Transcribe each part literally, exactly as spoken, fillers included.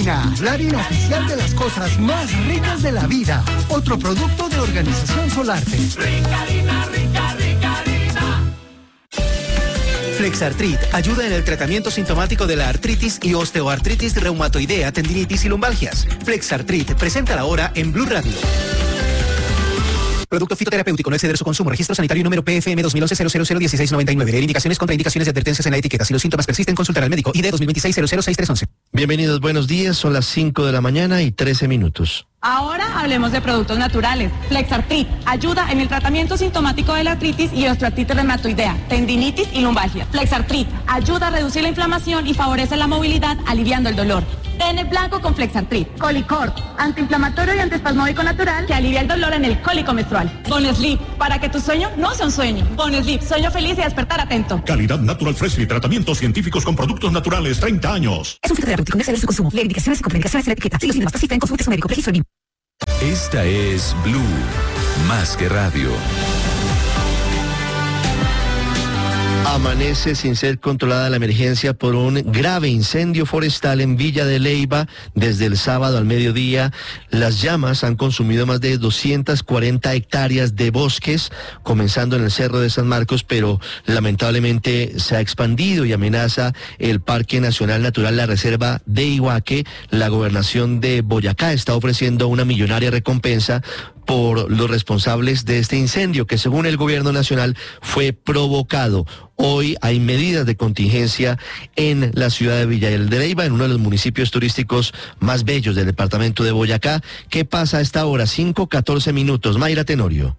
Harina, la harina oficial de las cosas más ricas de la vida. Otro producto de Organización Solarte. Rica harina, rica, rica harina. Flexartrit ayuda en el tratamiento sintomático de la artritis y osteoartritis reumatoidea, tendinitis y lumbalgias. Flexartrit, presenta la hora en Blue Radio. Producto fitoterapéutico, no exceder su consumo. Registro sanitario número P F M dos mil once cero cero cero dieciséis noventa y nueve. Leer indicaciones, contraindicaciones y advertencias en la etiqueta. Si los síntomas persisten, consultar al médico. I D dos mil veintiséis cero cero seis tres once. Bienvenidos, buenos días. Son las cinco de la mañana y trece minutos. Ahora hablemos de productos naturales. Flexartrit ayuda en el tratamiento sintomático de la artritis y osteoartritis reumatoidea, tendinitis y lumbalgia. Flexartrit ayuda a reducir la inflamación y favorece la movilidad, aliviando el dolor. Ten el blanco con Flexartrit. Colicort, antiinflamatorio y antiespasmódico natural que alivia el dolor en el cólico menstrual. Bonesleep, para que tu sueño no sea un sueño. Bonesleep, sueño feliz y despertar atento. Calidad Natural Fresh y tratamientos científicos con productos naturales, treinta años. Es un fitoterapéutico, no exceder su consumo. Leer indicaciones y contraindicaciones en la etiqueta. Si los síntomas persisten, consulte a su médico. Registro B I M. Esta es Blue, más que radio. Amanece sin ser controlada la emergencia por un grave incendio forestal en Villa de Leyva desde el sábado al mediodía. Las llamas han consumido más de doscientas cuarenta hectáreas de bosques, comenzando en el Cerro de San Marcos, pero lamentablemente se ha expandido y amenaza el Parque Nacional Natural, la Reserva de Iguaque. La gobernación de Boyacá está ofreciendo una millonaria recompensa por los responsables de este incendio que, según el gobierno nacional, fue provocado. Hoy hay medidas de contingencia en la ciudad de Villa de Leyva, en uno de los municipios turísticos más bellos del departamento de Boyacá. ¿Qué pasa a esta hora? cinco catorce minutos. Mayra Tenorio.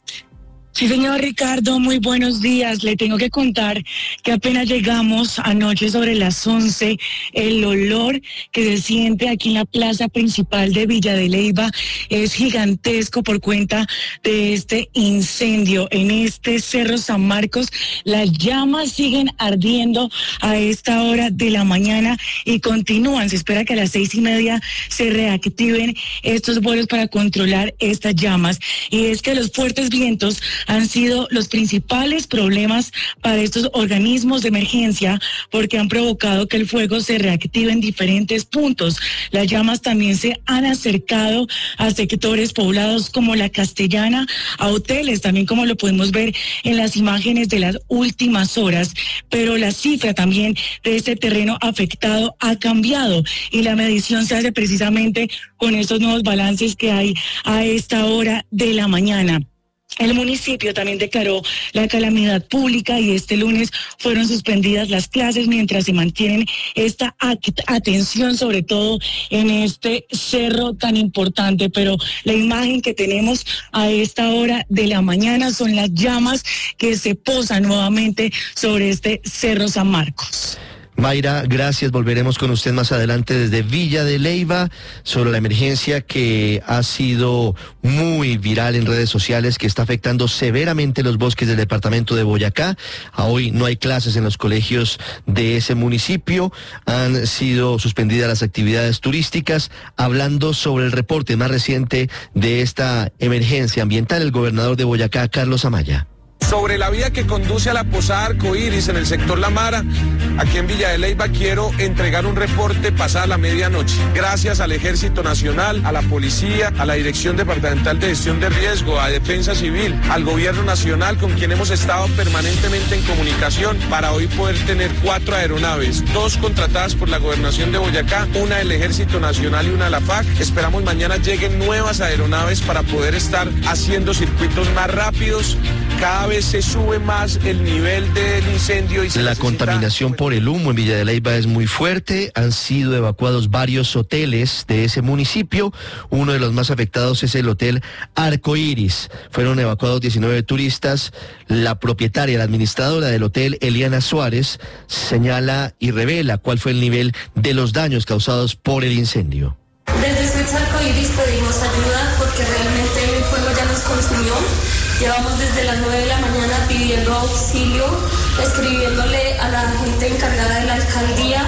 Sí, señor Ricardo, muy buenos días. Le tengo que contar que apenas llegamos anoche sobre las once, el olor que se siente aquí en la plaza principal de Villa de Leyva es gigantesco por cuenta de este incendio en este Cerro San Marcos. Las llamas siguen ardiendo a esta hora de la mañana y continúan. Se espera que a las seis y media se reactiven estos vuelos para controlar estas llamas. Y es que los fuertes vientos han sido los principales problemas para estos organismos de emergencia porque han provocado que el fuego se reactive en diferentes puntos. Las llamas también se han acercado a sectores poblados como La Castellana, a hoteles, también como lo podemos ver en las imágenes de las últimas horas, pero la cifra también de este terreno afectado ha cambiado y la medición se hace precisamente con estos nuevos balances que hay a esta hora de la mañana. El municipio también declaró la calamidad pública y este lunes fueron suspendidas las clases mientras se mantienen esta atención, sobre todo en este cerro tan importante. Pero la imagen que tenemos a esta hora de la mañana son las llamas que se posan nuevamente sobre este Cerro San Marcos. Mayra, gracias. Volveremos con usted más adelante desde Villa de Leyva sobre la emergencia que ha sido muy viral en redes sociales, que está afectando severamente los bosques del departamento de Boyacá. A hoy no hay clases en los colegios de ese municipio. Han sido suspendidas las actividades turísticas. Hablando sobre el reporte más reciente de esta emergencia ambiental, el gobernador de Boyacá, Carlos Amaya. Sobre la vía que conduce a la Posada Arcoíris en el sector La Mara, aquí en Villa de Leyva, quiero entregar un reporte pasada la medianoche. Gracias al Ejército Nacional, a la Policía, a la Dirección Departamental de Gestión de Riesgo, a Defensa Civil, al Gobierno Nacional, con quien hemos estado permanentemente en comunicación para hoy poder tener cuatro aeronaves, dos contratadas por la Gobernación de Boyacá, una del Ejército Nacional y una de la P A C. Esperamos mañana lleguen nuevas aeronaves para poder estar haciendo circuitos más rápidos. Cada vez se sube más el nivel del incendio y se la necesita... contaminación por el humo en Villa de Leyva es muy fuerte. Han sido evacuados varios hoteles de ese municipio. Uno de los más afectados es el Hotel Arcoíris. Fueron evacuados diecinueve turistas. La propietaria, la administradora del hotel, Eliana Suárez, señala y revela cuál fue el nivel de los daños causados por el incendio. Desde Suez Arcoíris pedimos ayuda porque realmente el fuego ya nos consumió. Llevamos desde las nueve de la mañana pidiendo auxilio, escribiéndole a la gente encargada de la alcaldía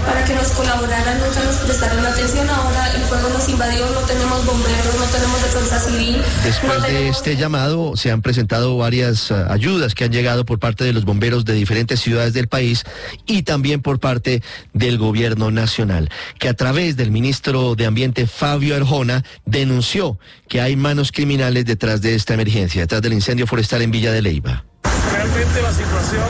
para que nos colaboraran, nunca nos prestaron atención. Ahora el fuego nos invadió, no tenemos bomberos, no tenemos defensa civil. Después no de tenemos... este llamado se han presentado varias uh, ayudas que han llegado por parte de los bomberos de diferentes ciudades del país y también por parte del gobierno nacional, que a través del ministro de Ambiente Fabio Arjona denunció que hay manos criminales detrás de esta emergencia, detrás del incendio forestal en Villa de Leyva. Realmente la situación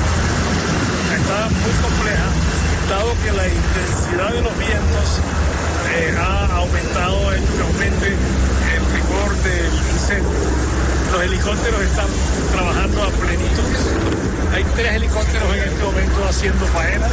está muy compleja, dado que la intensidad de los vientos eh, ha aumentado, el, aumente el rigor del incendio. Los helicópteros están trabajando a plenitud. Hay tres helicópteros en este momento haciendo faena.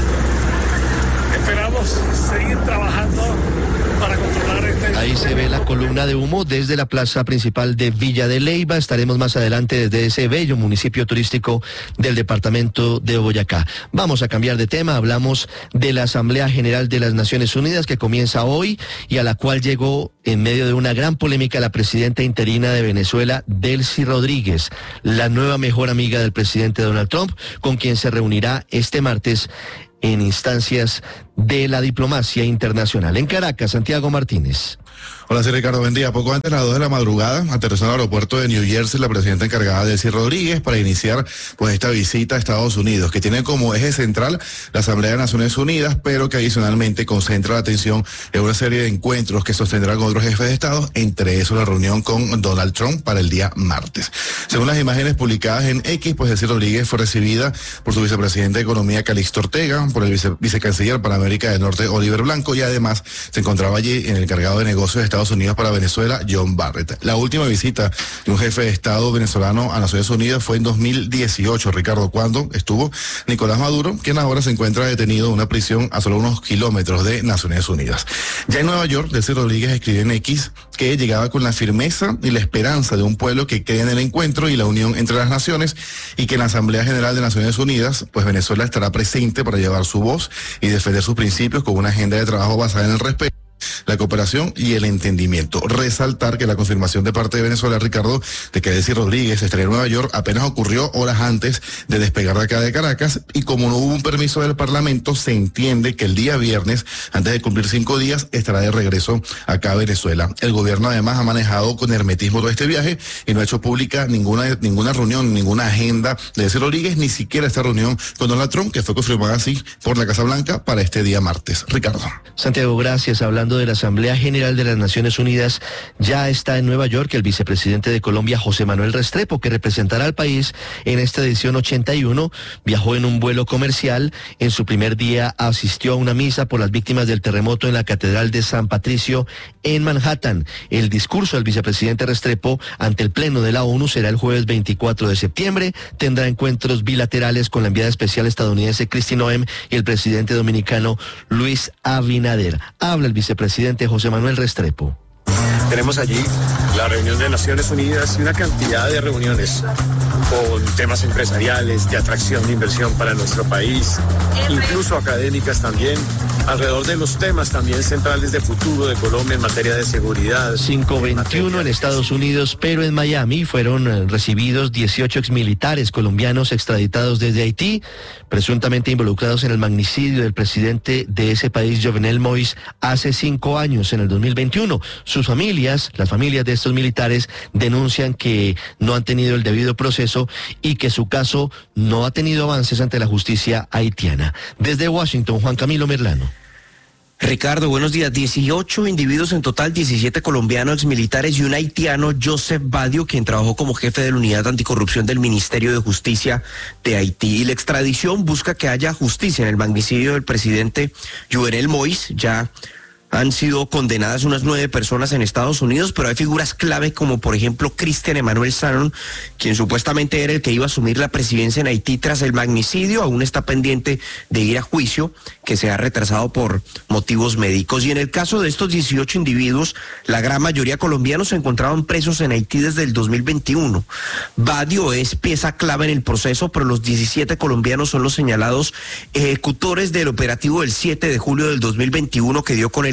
Esperamos seguir trabajando para controlar este... Ahí se ve la columna de humo desde la plaza principal de Villa de Leyva. Estaremos más adelante desde ese bello municipio turístico del departamento de Boyacá. Vamos a cambiar de tema. Hablamos de la Asamblea General de las Naciones Unidas que comienza hoy y a la cual llegó en medio de una gran polémica la presidenta interina de Venezuela, Delcy Rodríguez, la nueva mejor amiga del presidente Donald Trump, con quien se reunirá este martes en instancias de la diplomacia internacional. En Caracas, Santiago Martínez. Hola, soy Ricardo, buen día. Poco antes de las dos de la madrugada, aterrizó en el aeropuerto de New Jersey la presidenta encargada Delcy Rodríguez para iniciar pues esta visita a Estados Unidos, que tiene como eje central la Asamblea de Naciones Unidas, pero que adicionalmente concentra la atención en una serie de encuentros que sostendrá con otros jefes de Estado, entre esos la reunión con Donald Trump para el día martes. Según las imágenes publicadas en X, pues Delcy Rodríguez fue recibida por su vicepresidente de Economía, Calixto Ortega, por el vice, vicecanciller para América del Norte, Oliver Blanco, y además se encontraba allí el encargado de negocios de Estados Unidos para Venezuela, John Barrett. La última visita de un jefe de Estado venezolano a Naciones Unidas fue en dos mil dieciocho, Ricardo, cuando estuvo Nicolás Maduro, quien ahora se encuentra detenido en una prisión a solo unos kilómetros de Naciones Unidas. Ya en Nueva York, Delcy Rodríguez escribió en X que llegaba con la firmeza y la esperanza de un pueblo que cree en el encuentro y la unión entre las naciones, y que en la Asamblea General de Naciones Unidas, pues Venezuela estará presente para llevar su voz y defender sus principios con una agenda de trabajo basada en el respeto, la cooperación y el entendimiento. Resaltar que la confirmación de parte de Venezuela, Ricardo, de que Delcy Rodríguez estaría en Nueva York apenas ocurrió horas antes de despegar de acá de Caracas, y como no hubo un permiso del Parlamento, se entiende que el día viernes, antes de cumplir cinco días, estará de regreso acá a Venezuela. El gobierno además ha manejado con hermetismo todo este viaje y no ha hecho pública ninguna, ninguna reunión, ninguna agenda de Delcy Rodríguez, ni siquiera esta reunión con Donald Trump, que fue confirmada así por la Casa Blanca para este día martes. Ricardo. Santiago, gracias. Hablando de la Asamblea General de las Naciones Unidas, ya está en Nueva York el vicepresidente de Colombia, José Manuel Restrepo, que representará al país en esta edición ochenta y uno. Viajó en un vuelo comercial. En su primer día asistió a una misa por las víctimas del terremoto en la Catedral de San Patricio en Manhattan. El discurso del vicepresidente Restrepo ante el Pleno de la ONU será el jueves veinticuatro de septiembre. Tendrá encuentros bilaterales con la enviada especial estadounidense Kristi Noem y el presidente dominicano Luis Abinader. Habla el vicepresidente José Manuel Restrepo. Tenemos allí la reunión de Naciones Unidas y una cantidad de reuniones con temas empresariales, de atracción de inversión para nuestro país, incluso académicas también, alrededor de los temas también centrales de futuro de Colombia en materia de seguridad. cinco veintiuno en Estados Unidos, pero en Miami fueron recibidos dieciocho exmilitares colombianos extraditados desde Haití, presuntamente involucrados en el magnicidio del presidente de ese país, Jovenel Moïse, hace cinco años, en el dos mil veintiuno. Sus familias, las familias de estos militares, denuncian que no han tenido el debido proceso y que su caso no ha tenido avances ante la justicia haitiana. Desde Washington, Juan Camilo Merlano. Ricardo, buenos días. dieciocho individuos en total, diecisiete colombianos exmilitares y un haitiano, Joseph Badio, quien trabajó como jefe de la unidad anticorrupción del Ministerio de Justicia de Haití. Y la extradición busca que haya justicia en el magnicidio del presidente Jovenel Moïse. Ya han sido condenadas unas nueve personas en Estados Unidos, pero hay figuras clave como por ejemplo Christian Emmanuel Sanon, quien supuestamente era el que iba a asumir la presidencia en Haití tras el magnicidio. Aún está pendiente de ir a juicio, que se ha retrasado por motivos médicos. Y en el caso de estos dieciocho individuos, la gran mayoría colombianos se encontraban presos en Haití desde el dos mil veintiuno. Badio es pieza clave en el proceso, pero los diecisiete colombianos son los señalados ejecutores del operativo del siete de julio del dos mil veintiuno que dio con el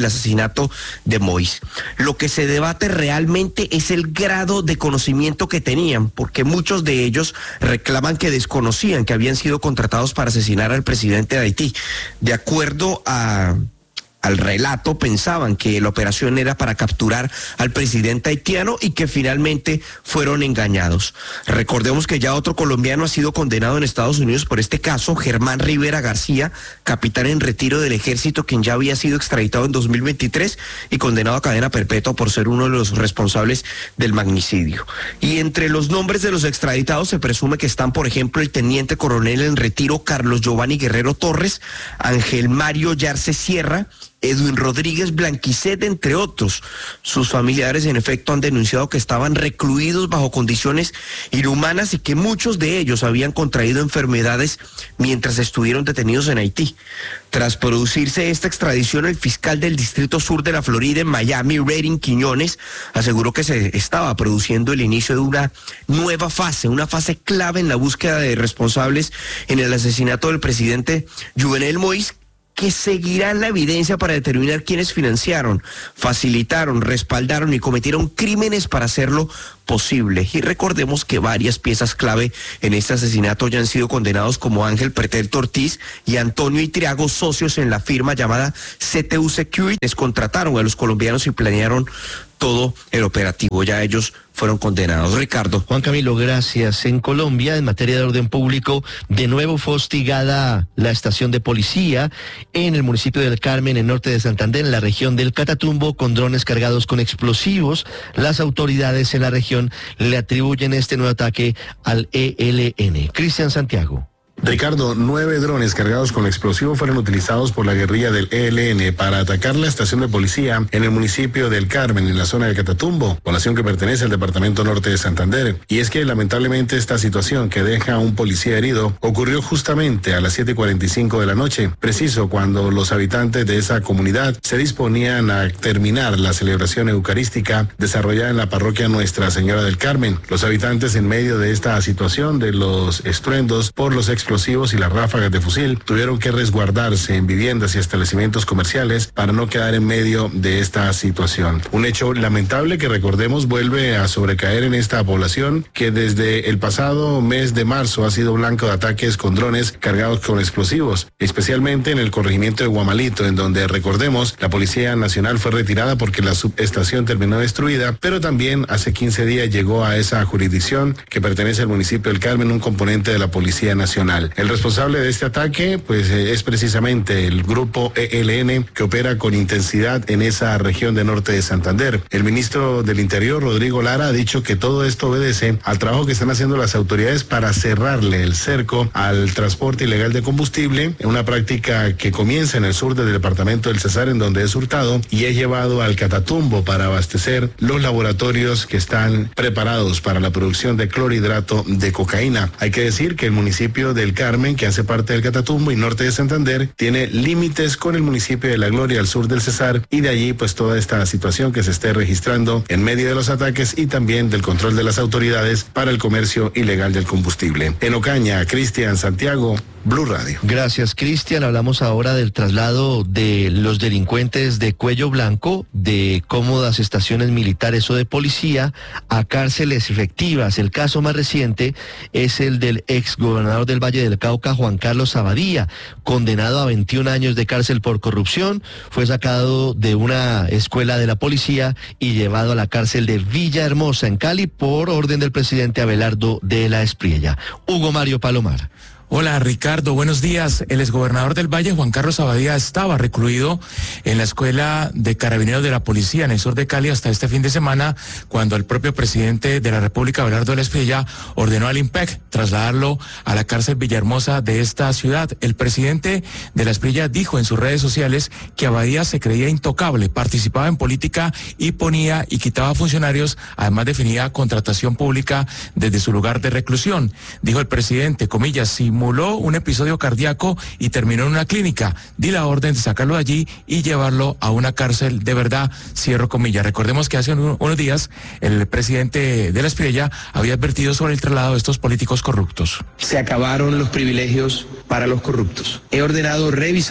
asesinato de Moïse. Lo que se debate realmente es el grado de conocimiento que tenían, porque muchos de ellos reclaman que desconocían que habían sido contratados para asesinar al presidente de Haití. De acuerdo a... al relato, pensaban que la operación era para capturar al presidente haitiano y que finalmente fueron engañados. Recordemos que ya otro colombiano ha sido condenado en Estados Unidos por este caso, Germán Rivera García, capitán en retiro del ejército, quien ya había sido extraditado en dos mil veintitrés y condenado a cadena perpetua por ser uno de los responsables del magnicidio. Y entre los nombres de los extraditados se presume que están, por ejemplo, el teniente coronel en retiro Carlos Giovanni Guerrero Torres, Ángel Mario Yarce Sierra, Edwin Rodríguez Blanquicet, entre otros. Sus familiares, en efecto, han denunciado que estaban recluidos bajo condiciones inhumanas y que muchos de ellos habían contraído enfermedades mientras estuvieron detenidos en Haití. Tras producirse esta extradición, el fiscal del Distrito Sur de la Florida, en Miami, Redding Quiñones, aseguró que se estaba produciendo el inicio de una nueva fase, una fase clave en la búsqueda de responsables en el asesinato del presidente Jovenel Moïse, que seguirán la evidencia para determinar quiénes financiaron, facilitaron, respaldaron y cometieron crímenes para hacerlo posible. Y recordemos que varias piezas clave en este asesinato ya han sido condenados, como Ángel Pretel Ortiz y Antonio Itriago, socios en la firma llamada C T U Security. Les contrataron a los colombianos y planearon todo el operativo. Ya ellos fueron condenados. Ricardo. Juan Camilo, gracias. En Colombia, en materia de orden público, de nuevo fue hostigada la estación de policía en el municipio del Carmen, en norte de Santander, en la región del Catatumbo, con drones cargados con explosivos. Las autoridades en la región le atribuyen este nuevo ataque al E L N. Cristian Santiago. Ricardo, nueve drones cargados con explosivos fueron utilizados por la guerrilla del E L N para atacar la estación de policía en el municipio del Carmen, en la zona del Catatumbo, población que pertenece al departamento norte de Santander. Y es que lamentablemente esta situación, que deja a un policía herido, ocurrió justamente a las siete y cuarenta y cinco de la noche, preciso cuando los habitantes de esa comunidad se disponían a terminar la celebración eucarística desarrollada en la parroquia Nuestra Señora del Carmen. Los habitantes, en medio de esta situación de los estruendos por los explosivos explosivos y las ráfagas de fusil, tuvieron que resguardarse en viviendas y establecimientos comerciales para no quedar en medio de esta situación. Un hecho lamentable que, recordemos, vuelve a sobrecaer en esta población, que desde el pasado mes de marzo ha sido blanco de ataques con drones cargados con explosivos, especialmente en el corregimiento de Guamalito, en donde, recordemos, la Policía Nacional fue retirada porque la subestación terminó destruida, pero también hace quince días llegó a esa jurisdicción que pertenece al municipio del Carmen un componente de la Policía Nacional. El responsable de este ataque, pues, es precisamente el grupo E L N, que opera con intensidad en esa región de norte de Santander. El ministro del Interior, Rodrigo Lara, ha dicho que todo esto obedece al trabajo que están haciendo las autoridades para cerrarle el cerco al transporte ilegal de combustible, una práctica que comienza en el sur del departamento del Cesar, en donde es hurtado y es llevado al Catatumbo para abastecer los laboratorios que están preparados para la producción de clorhidrato de cocaína. Hay que decir que el municipio del Carmen, que hace parte del Catatumbo y norte de Santander, tiene límites con el municipio de La Gloria al sur del Cesar, y de allí pues toda esta situación que se esté registrando en medio de los ataques y también del control de las autoridades para el comercio ilegal del combustible. En Ocaña, Cristian Santiago, Blue Radio. Gracias, Cristian. Hablamos ahora del traslado de los delincuentes de cuello blanco de cómodas estaciones militares o de policía a cárceles efectivas. El caso más reciente es el del ex gobernador del Valle del Cauca, Juan Carlos Abadía, condenado a veintiún años de cárcel por corrupción. Fue sacado de una escuela de la policía y llevado a la cárcel de Villahermosa, en Cali, por orden del presidente Abelardo de la Espriella. Hugo Mario Palomar. Hola Ricardo, buenos días. El exgobernador del Valle, Juan Carlos Abadía, estaba recluido en la escuela de carabineros de la policía en el sur de Cali hasta este fin de semana, cuando el propio presidente de la República, Abelardo de la Espriella, ordenó al IMPEC trasladarlo a la cárcel Villahermosa de esta ciudad. El presidente de la Espriella dijo en sus redes sociales que Abadía se creía intocable, participaba en política y ponía y quitaba funcionarios, además definía contratación pública desde su lugar de reclusión. Dijo el presidente, comillas, si simuló un episodio cardíaco y terminó en una clínica. Di la orden de sacarlo de allí y llevarlo a una cárcel de verdad, cierro comillas. Recordemos que hace un, unos días el presidente de la Espriella había advertido sobre el traslado de estos políticos corruptos. Se acabaron los privilegios para los corruptos. He ordenado revisar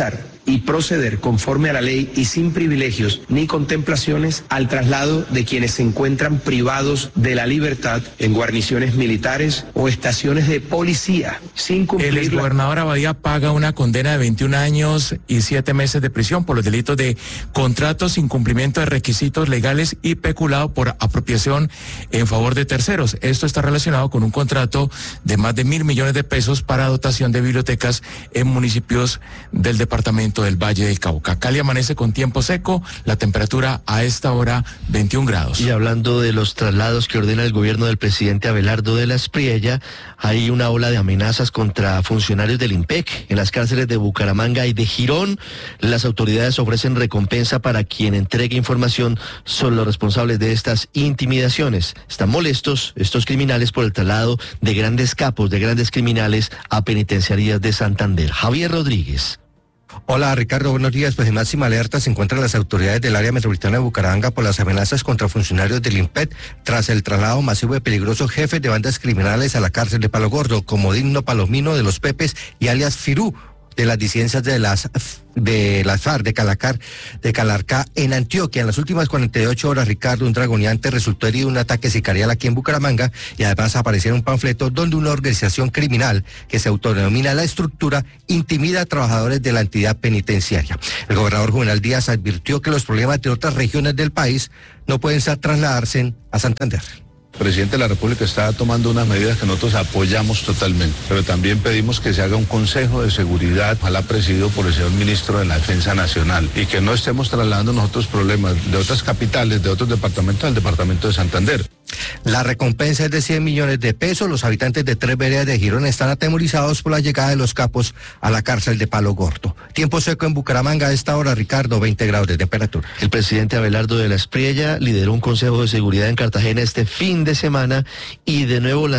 y proceder conforme a la ley y sin privilegios ni contemplaciones al traslado de quienes se encuentran privados de la libertad en guarniciones militares o estaciones de policía sin cumplir. El exgobernador Abadía paga una condena de veintiún años y siete meses de prisión por los delitos de contratos sin cumplimiento de requisitos legales y peculado por apropiación en favor de terceros. Esto está relacionado con un contrato de más de mil millones de pesos para dotación de bibliotecas en municipios del departamento del Valle del Cauca. Cali amanece con tiempo seco, la temperatura a esta hora veintiún grados. Y hablando de los traslados que ordena el gobierno del presidente Abelardo de la Espriella, hay una ola de amenazas contra funcionarios del IMPEC en las cárceles de Bucaramanga y de Girón. Las autoridades ofrecen recompensa para quien entregue información sobre los responsables de estas intimidaciones. Están molestos estos criminales por el traslado de grandes capos, de grandes criminales a penitenciarías de Santander. Javier Rodríguez. Hola Ricardo, buenos días. Pues en máxima alerta se encuentran las autoridades del área metropolitana de Bucaramanga por las amenazas contra funcionarios del IMPEC tras el traslado masivo de peligrosos jefes de bandas criminales a la cárcel de Palo Gordo, como Digno Palomino de los Pepes y alias Firú, de las disidencias de las de las FARC de Calacar, de Calarcá en Antioquia. En las últimas cuarenta y ocho horas, Ricardo, un dragoneante resultó herido en un ataque sicarial aquí en Bucaramanga y además apareció un panfleto donde una organización criminal que se autodenomina La Estructura intimida a trabajadores de la entidad penitenciaria. El gobernador Juvenal Díaz advirtió que los problemas de otras regiones del país no pueden trasladarse a Santander. El presidente de la República está tomando unas medidas que nosotros apoyamos totalmente, pero también pedimos que se haga un consejo de seguridad, ojalá presidido por el señor ministro de la Defensa Nacional, y que no estemos trasladando nosotros problemas de otras capitales, de otros departamentos al departamento de Santander. La recompensa es de cien millones de pesos. Los habitantes de tres veredas de Girón están atemorizados por la llegada de los capos a la cárcel de Palo Gordo. Tiempo seco en Bucaramanga a esta hora, Ricardo, veinte grados de temperatura. El presidente Abelardo de la Espriella lideró un consejo de seguridad en Cartagena este fin de semana y de nuevo la